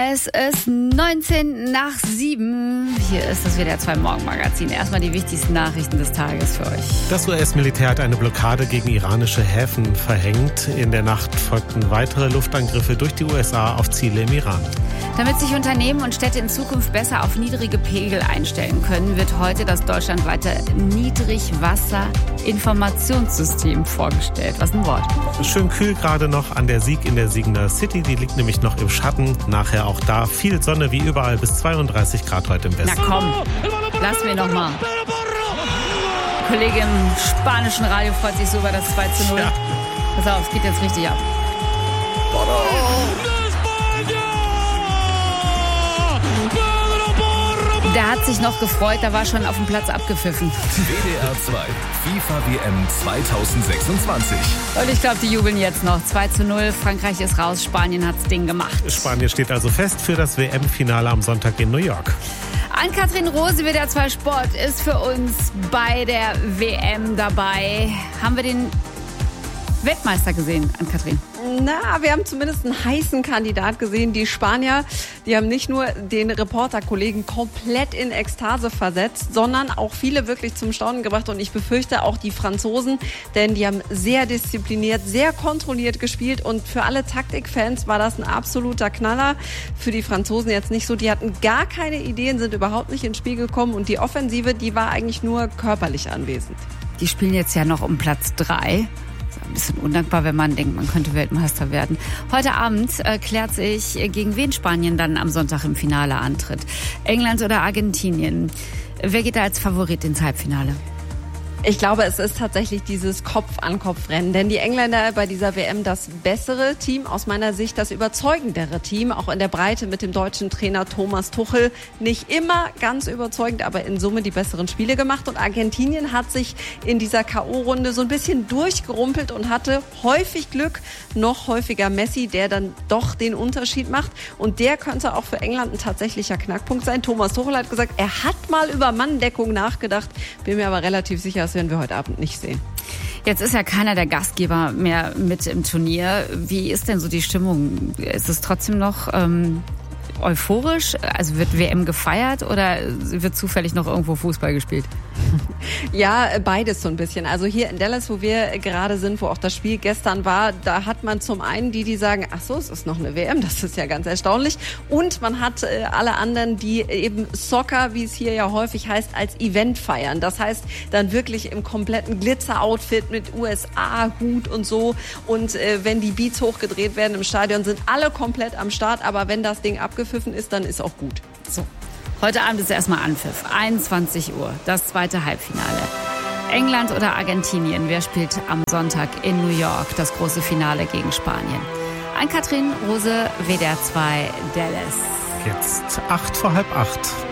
Es ist 7:19. Hier ist das WDR 2 Morgenmagazin. Erstmal die wichtigsten Nachrichten des Tages für euch. Das US-Militär hat eine Blockade gegen iranische Häfen verhängt. In der Nacht folgten weitere Luftangriffe durch die USA auf Ziele im Iran. Damit sich Unternehmen und Städte in Zukunft besser auf niedrige Pegel einstellen können, wird heute das deutschlandweite Niedrigwasserinformationssystem vorgestellt. Was ein Wort. Schön kühl gerade noch an der Sieg in der Siegener City. Die liegt nämlich noch im Schatten. Nachher auch da viel Sonne wie überall bis 32 Grad heute im Westen. Na komm, lass mir noch mal. Kollege im spanischen Radio freut sich so über das 2:0. Ja. Pass auf, es geht jetzt richtig ab. Der hat sich noch gefreut, da war schon auf dem Platz abgepfiffen. WDR 2, FIFA-WM 2026. Und ich glaube, die jubeln jetzt noch. 2:0, Frankreich ist raus, Spanien hat's Ding gemacht. Spanien steht also fest für das WM-Finale am Sonntag in New York. Ann-Kathrin Rose, WDR 2 Sport, ist für uns bei der WM dabei. Haben wir den Weltmeister gesehen, Ann-Kathrin? Na, wir haben zumindest einen heißen Kandidat gesehen. Die Spanier, die haben nicht nur den Reporterkollegen komplett in Ekstase versetzt, sondern auch viele wirklich zum Staunen gebracht. Und ich befürchte auch die Franzosen, denn die haben sehr diszipliniert, sehr kontrolliert gespielt. Und für alle Taktikfans war das ein absoluter Knaller. Für die Franzosen jetzt nicht so. Die hatten gar keine Ideen, sind überhaupt nicht ins Spiel gekommen. Und die Offensive, die war eigentlich nur körperlich anwesend. Die spielen jetzt ja noch um Platz 3. Ein bisschen undankbar, wenn man denkt, man könnte Weltmeister werden. Heute Abend klärt sich, gegen wen Spanien dann am Sonntag im Finale antritt. England oder Argentinien? Wer geht da als Favorit ins Halbfinale? Ich glaube, es ist tatsächlich dieses Kopf-an-Kopf-Rennen. Denn die Engländer bei dieser WM das bessere Team, aus meiner Sicht das überzeugendere Team, auch in der Breite mit dem deutschen Trainer Thomas Tuchel. Nicht immer ganz überzeugend, aber in Summe die besseren Spiele gemacht. Und Argentinien hat sich in dieser K.O.-Runde so ein bisschen durchgerumpelt und hatte häufig Glück, noch häufiger Messi, der dann doch den Unterschied macht. Und der könnte auch für England ein tatsächlicher Knackpunkt sein. Thomas Tuchel hat gesagt, er hat mal über Manndeckung nachgedacht. Bin mir aber relativ sicher, das werden wir heute Abend nicht sehen. Jetzt ist ja keiner der Gastgeber mehr mit im Turnier. Wie ist denn so die Stimmung? Ist es trotzdem noch euphorisch? Also wird WM gefeiert oder wird zufällig noch irgendwo Fußball gespielt? Ja, beides so ein bisschen. Also hier in Dallas, wo wir gerade sind, wo auch das Spiel gestern war, da hat man zum einen die sagen, ach so, es ist noch eine WM, das ist ja ganz erstaunlich. Und man hat alle anderen, die eben Soccer, wie es hier ja häufig heißt, als Event feiern. Das heißt, dann wirklich im kompletten Glitzer-Outfit mit USA-Hut und so. Und wenn die Beats hochgedreht werden im Stadion, sind alle komplett am Start. Aber wenn das Ding abgepfiffen ist, dann ist auch gut. So. Heute Abend ist erstmal Anpfiff. 21 Uhr, das zweite Halbfinale. England oder Argentinien? Wer spielt am Sonntag in New York das große Finale gegen Spanien? Ann-Kathrin Rose, WDR 2 Dallas. Jetzt 7:08.